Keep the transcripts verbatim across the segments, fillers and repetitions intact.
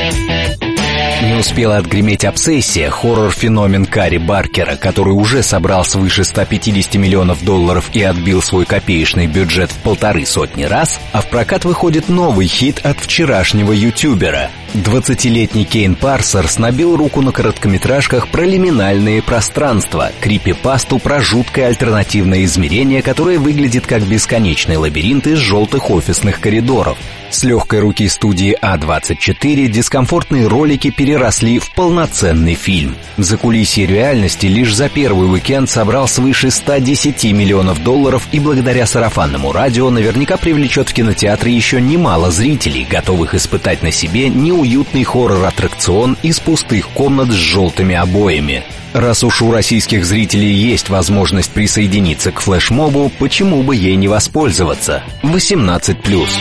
Не успела отгреметь обсессия, хоррор-феномен Кари Баркера, который уже собрал свыше ста пятидесяти миллионов долларов и отбил свой копеечный бюджет в полторы сотни раз, а в прокат выходит новый хит от вчерашнего ютубера. двадцатилетний Кейн Парсерс набил руку на короткометражках про лиминальные пространства, крипипасту про жуткое альтернативное измерение, которое выглядит как бесконечный лабиринт из желтых офисных коридоров. С легкой руки студии А двадцать четыре дискомфортные ролики переросли в полноценный фильм. Закулисье реальности лишь за первый уикенд собрал свыше ста десяти миллионов долларов и благодаря сарафанному радио наверняка привлечет в кинотеатры еще немало зрителей, готовых испытать на себе неуютный хоррор-аттракцион из пустых комнат с желтыми обоями. Раз уж у российских зрителей есть возможность присоединиться к флешмобу, почему бы ей не воспользоваться? восемнадцать плюс.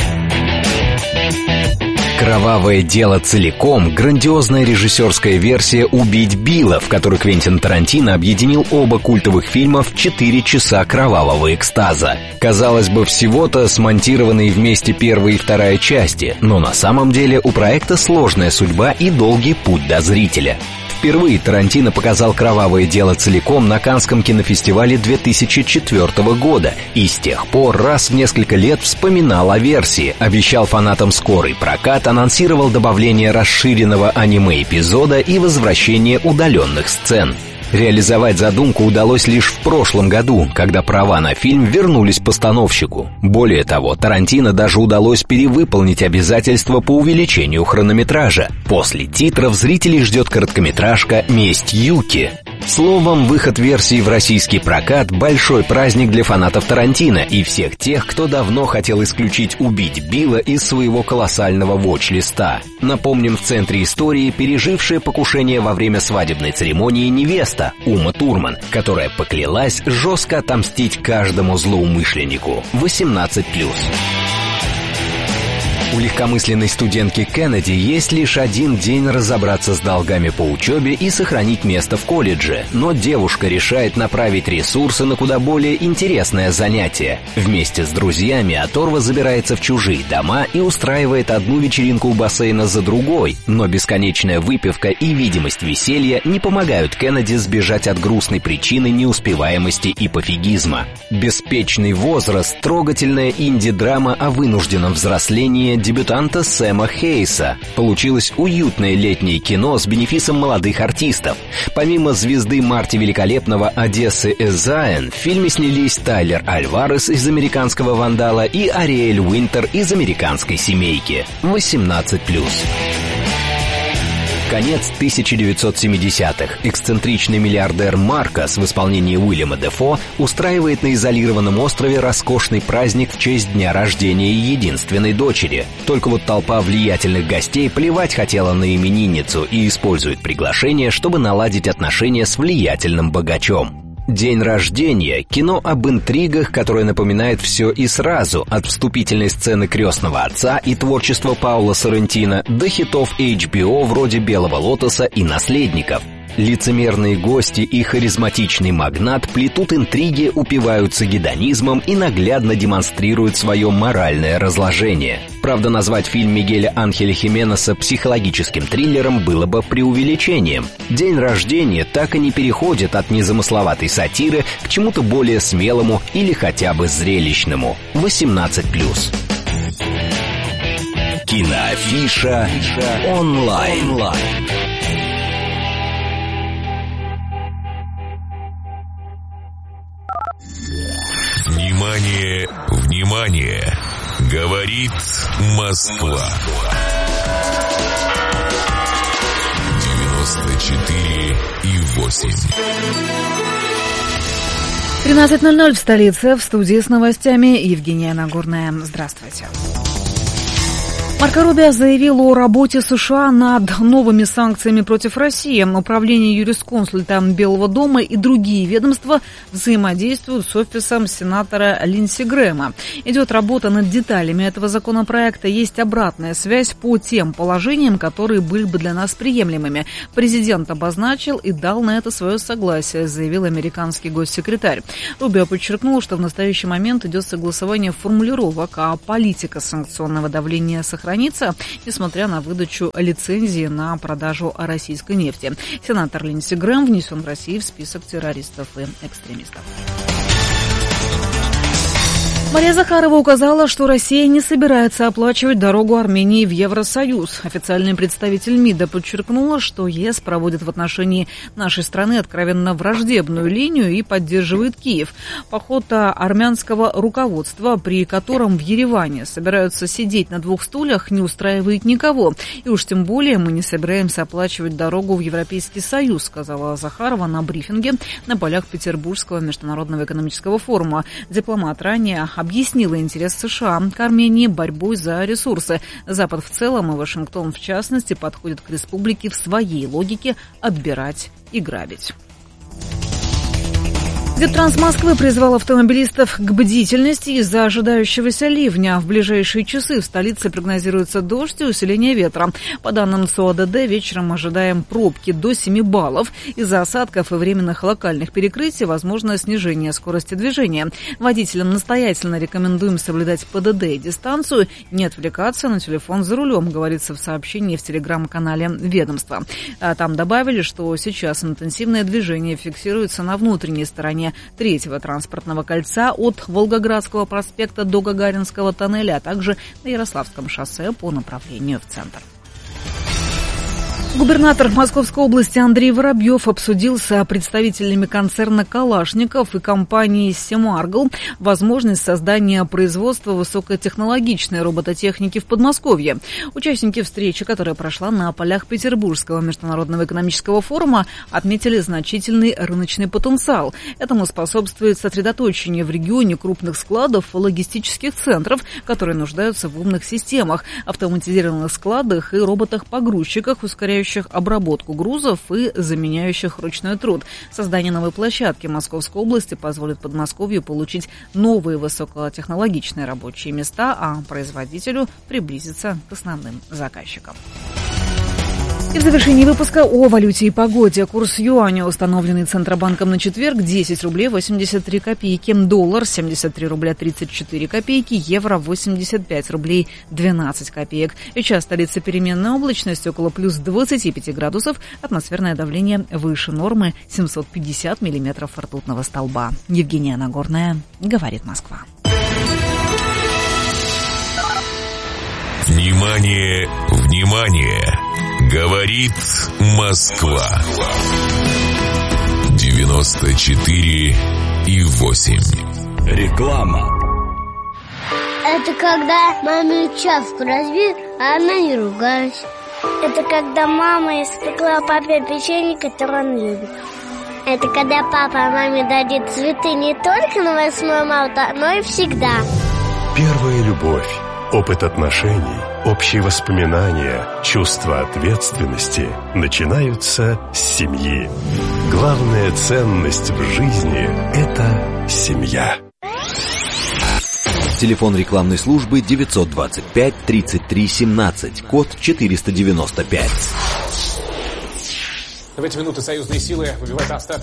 «Кровавое дело целиком» — грандиозная режиссерская версия «Убить Билла», в которой Квентин Тарантино объединил оба культовых фильма в четыре часа кровавого экстаза. Казалось бы, всего-то смонтированные вместе первая и вторая части, но на самом деле у проекта сложная судьба и долгий путь до зрителя. Впервые Тарантино показал «Кровавое дело» целиком на Каннском кинофестивале две тысячи четвёртого года и с тех пор раз в несколько лет вспоминал о версии, обещал фанатам скорый прокат, анонсировал добавление расширенного аниме-эпизода и возвращение удаленных сцен. Реализовать задумку удалось лишь в прошлом году, когда права на фильм вернулись постановщику. Более того, Тарантино даже удалось перевыполнить обязательства по увеличению хронометража. После титров зрителей ждет короткометражка «Месть Юки». Словом, выход версии в российский прокат – большой праздник для фанатов Тарантино и всех тех, кто давно хотел исключить «Убить Билла» из своего колоссального вотч-листа. Напомним, в центре истории пережившая покушение во время свадебной церемонии невеста Ума Турман, которая поклялась жестко отомстить каждому злоумышленнику. восемнадцать плюс. У легкомысленной студентки Кеннеди есть лишь один день разобраться с долгами по учебе и сохранить место в колледже, но девушка решает направить ресурсы на куда более интересное занятие. Вместе с друзьями оторва забирается в чужие дома и устраивает одну вечеринку у бассейна за другой, но бесконечная выпивка и видимость веселья не помогают Кеннеди сбежать от грустной причины неуспеваемости и пофигизма. «Беспечный возраст» — трогательная инди-драма о вынужденном взрослении дебютанта Сэма Хейса. Получилось уютное летнее кино с бенефисом молодых артистов. Помимо звезды Марти Великолепного, Одессы Эзайн, в фильме снялись Тайлер Альварес из «Американского вандала» и Ариэль Уинтер из «Американской семейки». восемнадцать плюс. Конец тысяча девятьсот семидесятых. Эксцентричный миллиардер Маркос в исполнении Уильяма Дефо устраивает на изолированном острове роскошный праздник в честь дня рождения единственной дочери. Только вот толпа влиятельных гостей плевать хотела на именинницу и использует приглашение, чтобы наладить отношения с влиятельным богачом. «День рождения» — кино об интригах, которое напоминает все и сразу, от вступительной сцены «Крестного отца» и творчества Паула Соррентино до хитов эйч би о вроде «Белого лотоса» и «Наследников». Лицемерные гости и харизматичный магнат плетут интриги, упиваются гедонизмом и наглядно демонстрируют свое моральное разложение. Правда, назвать фильм Мигеля Анхеля Хименеса психологическим триллером было бы преувеличением. «День рождения» так и не переходит от незамысловатой сатиры к чему-то более смелому или хотя бы зрелищному. восемнадцать плюс. Киноафиша онлайн. Внимание, внимание! Говорит Москва. девяносто четыре и восемь. тринадцать ноль ноль в столице. В студии с новостями Евгения Нагорная. Здравствуйте. Марко Рубио заявил о работе США над новыми санкциями против России. Управление юрисконсульта Белого дома и другие ведомства взаимодействуют с офисом сенатора Линдси Грэма. Идет работа над деталями этого законопроекта. Есть обратная связь по тем положениям, которые были бы для нас приемлемыми. Президент обозначил и дал на это свое согласие, заявил американский госсекретарь. Рубио подчеркнул, что в настоящий момент идет согласование формулировок, а политика санкционного давления сохраняется. сохранится, несмотря на выдачу лицензии на продажу российской нефти. Сенатор Линдси Грэм внесен в Россию в список террористов и экстремистов. Мария Захарова указала, что Россия не собирается оплачивать дорогу Армении в Евросоюз. Официальный представитель МИДа подчеркнула, что ЕС проводит в отношении нашей страны откровенно враждебную линию и поддерживает Киев. Поход армянского руководства, при котором в Ереване собираются сидеть на двух стульях, не устраивает никого. И уж тем более мы не собираемся оплачивать дорогу в Европейский Союз, сказала Захарова на брифинге на полях Петербургского международного экономического форума. Дипломат ранее объяснила интерес США к Армении борьбой за ресурсы. Запад в целом и Вашингтон в частности подходят к республике в своей логике отбирать и грабить. Дептранс Москвы призвал автомобилистов к бдительности из-за ожидающегося ливня. В ближайшие часы в столице прогнозируется дождь и усиление ветра. По данным СОАДД, вечером ожидаем пробки до семи баллов. Из-за осадков и временных локальных перекрытий возможно снижение скорости движения. Водителям настоятельно рекомендуем соблюдать ПДД и дистанцию, не отвлекаться на телефон за рулем, говорится в сообщении в телеграм-канале ведомства. А там добавили, что сейчас интенсивное движение фиксируется на внутренней стороне третьего транспортного кольца от Волгоградского проспекта до Гагаринского тоннеля, а также на Ярославском шоссе по направлению в центр. Губернатор Московской области Андрей Воробьев обсудил с представителями концерна «Калашников» и компании «Семаргл» возможность создания производства высокотехнологичной робототехники в Подмосковье. Участники встречи, которая прошла на полях Петербургского международного экономического форума, отметили значительный рыночный потенциал. Этому способствует сосредоточение в регионе крупных складов и логистических центров, которые нуждаются в умных системах, автоматизированных складах и роботах-погрузчиках, ускоряющих обработку грузов и заменяющих ручной труд. Создание новой площадки Московской области позволит Подмосковью получить новые высокотехнологичные рабочие места, а производителю приблизиться к основным заказчикам. И в завершении выпуска о валюте и погоде. Курс юаня, установленный Центробанком на четверг, десять рублей восемьдесят три копейки. Доллар семьдесят три рубля тридцать четыре копейки. Евро восемьдесят пять рублей двенадцать копеек. Сейчас столица переменная облачность около плюс двадцати пяти градусов. Атмосферное давление выше нормы семьсот пятьдесят миллиметров ртутного столба. Евгения Нагорная, говорит Москва. Внимание, внимание! Говорит Москва. девяносто четыре и восемь. Реклама. Это когда маме чашку разбил, а она не ругалась. Это когда мама испекла папе печенье, которое он любит. Это когда папа маме дарит цветы не только на восьмое марта, но и всегда. Первая любовь, опыт отношений, общие воспоминания, чувство ответственности начинаются с семьи. Главная ценность в жизни – это семья. Телефон рекламной службы девятьсот двадцать пять тридцать три семнадцать, код четыреста девяносто пять. В эти минуты союзные силы выбивают остатки